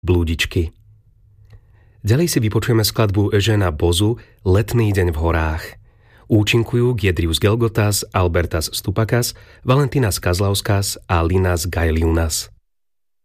Blúdičky. Ďalej si vypočujeme skladbu Eugena Bozu Letný deň v horách. Účinkujú Giedrius Gelgotas, Albertas Stupakas, Valentinas Kazlauskas a Linas Gailiunas.